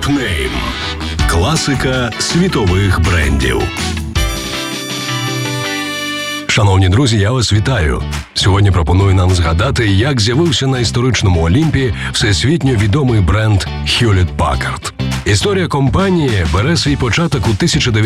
Топнейм. Класика світових брендів. Шановні друзі, я вас вітаю. Сьогодні пропоную нам згадати, як з'явився на історичному Олімпі всесвітньо відомий бренд Hewlett-Packard. Історія компанії бере свій початок у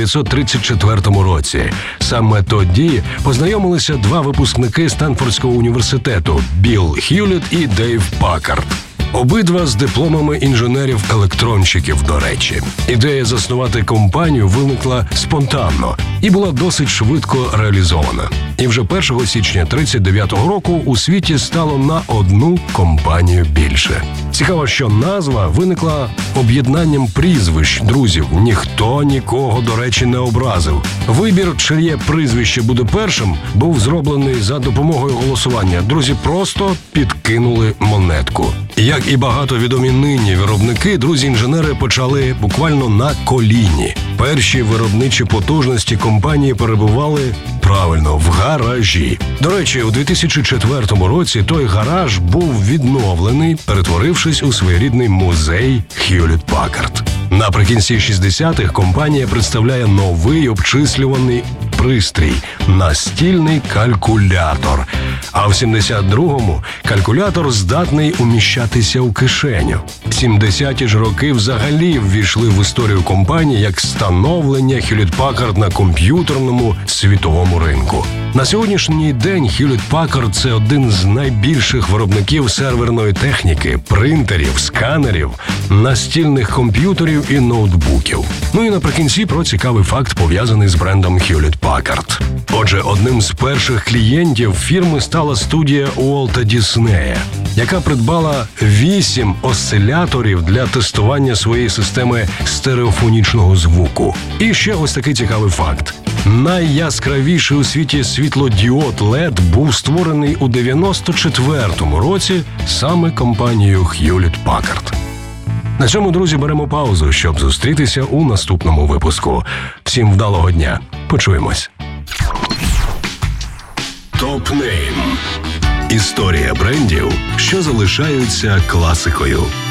1934 році. Саме тоді познайомилися два випускники Стенфордського університету – Білл Х'юлетт і Дейв Паккард. Обидва з дипломами інженерів-електронщиків, до речі. Ідея заснувати компанію виникла спонтанно і була досить швидко реалізована. І вже 1 січня 1939 року у світі стало на одну компанію більше. Цікаво, що назва виникла об'єднанням прізвищ друзів. Ніхто нікого, до речі, не образив. Вибір, чиє прізвище буде першим, був зроблений за допомогою голосування. Друзі просто підкинули монетку. Як і багато відомі нині виробники, друзі-інженери почали буквально на коліні. Перші виробничі потужності компанії перебували, правильно, в гаражі. До речі, у 2004 році той гараж був відновлений, перетворившись у своєрідний музей Hewlett-Packard. Наприкінці 60-х компанія представляє новий обчислюваний пристрій – настільний калькулятор. А в 72-му калькулятор здатний уміщатися у кишеню. 70-ті ж роки взагалі ввійшли в історію компанії як становлення Hewlett-Packard на комп'ютерному світовому ринку. На сьогоднішній день Hewlett-Packard – це один з найбільших виробників серверної техніки, принтерів, сканерів, настільних комп'ютерів і ноутбуків. Ну і наприкінці про цікавий факт, пов'язаний з брендом Hewlett-Packard. Отже, одним з перших клієнтів фірми стала студія Уолта Діснея, яка придбала 8 осциляторів для тестування своєї системи стереофонічного звуку. І ще ось такий цікавий факт. Найяскравіший у світі світлодіод LED був створений у 94-му році саме компанією Hewlett-Packard. На цьому, друзі, беремо паузу, щоб зустрітися у наступному випуску. Всім вдалого дня. Почуємось. Топнейм. Історія брендів, що залишаються класикою.